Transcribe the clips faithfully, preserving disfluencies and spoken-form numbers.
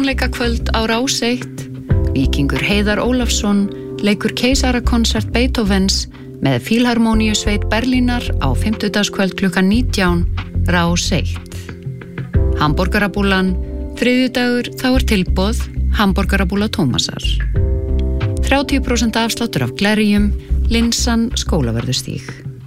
tónleikakvöld á Rás eitt. Víkingur Heiðar Ólafsson leikur keisarakonsert Beethovens með Fílharmoníusveit Berlínar á fimmtudagskvöld klukkan nítján, Rás eitt. Hamborgarabúlan, þriðjudagur, þá er tilboð Hamborgarabúla Tómasar. þrjátíu prósent afsláttur af glerjum, Linsan, Skólavörðustíg.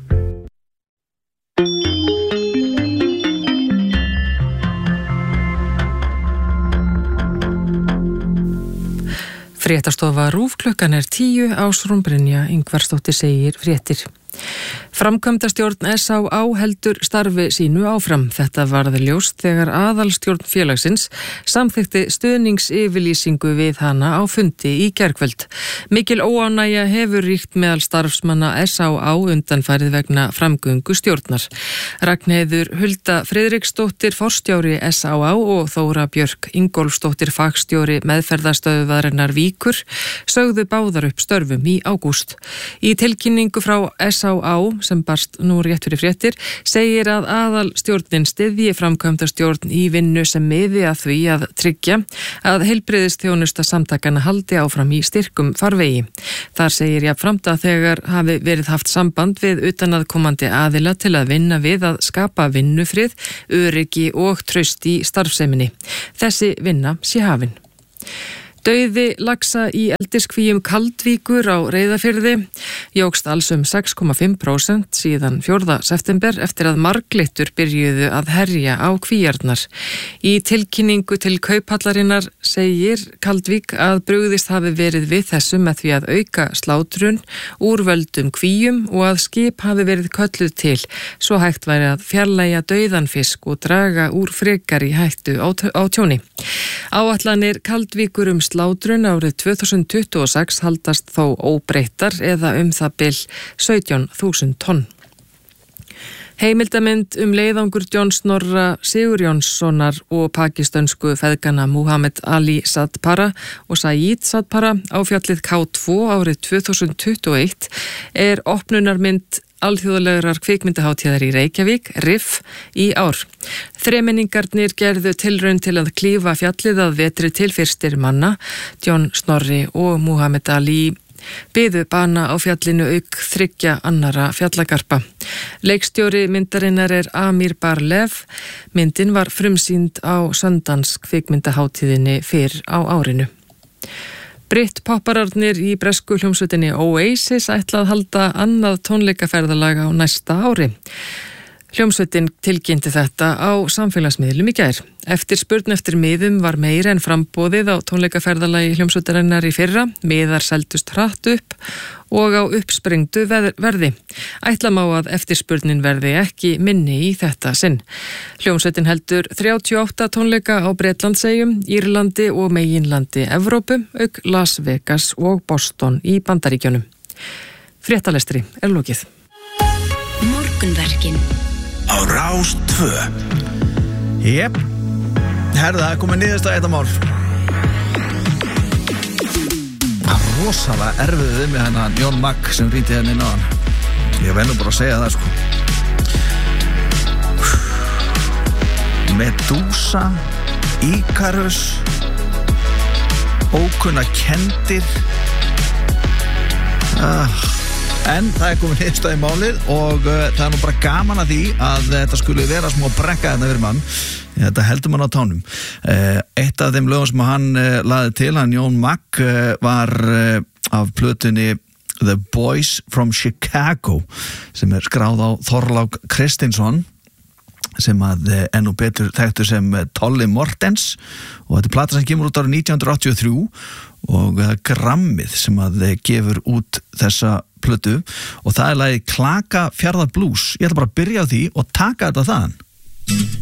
Fréttastofa RÚV, klukkan er tíu, Ásrún Brynja Ingvarsdóttir segir fréttir. Framkvæmdastjórn S á á heldur starfi sínu áfram. Þetta varð ljóst þegar aðalstjórn félagsins samþykkti stuðningsyfirlýsingu við hana á fundi í gærkvöld. Mikil óánægja hefur ríkt meðal starfsmanna S á á undanfarið vegna framgöngu stjórnar. Ragnheiður Hulda Friðriksdóttir forstjóri S á á og Þóra Björk Ingólfsdóttir fagstjóri meðferðarstöðvarinnar Víkur sögðu báðar upp störfum í ágúst. Í tilkynningu frá S á á sem barst nú rétt fyrir fréttir segir að aðalstjórnin styðji framkvæmdastjórn í vinnu sem miði að því að tryggja að heilbrigðisþjónusta samtakana haldi áfram í styrkum farvegi. Þar segir jafnframt að þegar hafi verið haft samband við utanaðkomandi aðila til að vinna við að skapa vinnufrið, öryggi og traust í starfseminni. Þessi vinna sé hafin. Dauði laxa í eldiskvíum Kaldvíkur á Reyðarfirði jókst alls um sex komma fimm prósent síðan fjórða september eftir að marglittur byrjuðu að herja á kvíarnar. Í tilkynningu til Kauphallarinnar segir Kaldvík að brugðist hafi verið við þessu með því að auka slátrun úr völdum kvíum og að skip hafi verið kölluð til svo hægt væri að fjarlægja dauðan fisk og draga úr frekari hættu á, á tjóni. Áætlanir Kaldvíkur um slátrun árið tvö þúsund tuttugu og sex haldast þó óbreyttar eða um það bil sautján þúsund tonn. Heimildamynd um leiðangur John Snorra Sigurjónssonar og pakistansku feðgana Muhammad Ali Sadpara og Saeed Sadpara á fjallið K tvö árið tvö þúsund tuttugu og eitt er opnunarmynd alþjóðlegrar kvikmyndahátíðar í Reykjavík, R I F, í ár. Þremenningarnir gerðu tilraun til að klífa fjallið að vetri til fyrstir manna. John Snorri og Muhammad Ali biðu bana á fjallinu auk þriggja annara fjallagarpa. Leikstjóri myndarinnar er Amir Barlev. Myndin var frumsýnd á Sundance kvikmyndahátíðinni fyrr á árinu. Britpoppararnir í bresku hljómsveitinni Oasis ætla að halda annað tónleikaferðalag á næsta ári. Hljómsveitin tilkynnti þetta á samfélagsmiðlum í gær. Eftirspurn eftir miðum var meira en framboðið á tónleikaferðalagi hljómsveitarinnar í fyrra, miðar seldust hratt upp og á uppsprengdu verði. Ætla má að eftirspurnin verði ekki minni í þetta sinn. Hljómsveitin heldur þrjátíu og átta tónleika á Bretlandseyjum, Írlandi og meginlandi Evrópu, auk Las Vegas og Boston í Bandaríkjunum. Fréttalestri er lokið. Morgunverkin á Rás tvö. Jep, herða, komið niðurst að þetta mál. Rosalega erfiðið við með hennan Jón Magg sem rýndi henni inn á hann. Ég verður bara að segja það, sko. Medusa, Íkarus, ókunna kendir. Ah... En það er komin hittstæði málið og uh, það er nú bara gaman að því að þetta skulle vera smá brekka þetta fyrir mann. Þetta heldur mann á tánum. Uh, eitt af þeim lögum sem hann uh, laði til, hann Jón Magg, uh, var uh, af plötunni The Boys from Chicago sem er skráð á Þorlák Kristinsson sem að uh, ennú betur þekktur sem uh, Tolli Mortens og þetta er plata sem kemur út árið nítján hundruð áttatíu og þrjú og uh, Grammið sem að uh, gefur út þessa plötu og það er lagið Klaka Fjarðar Blues. Ég ætla bara að byrja á því og taka þetta þaðan.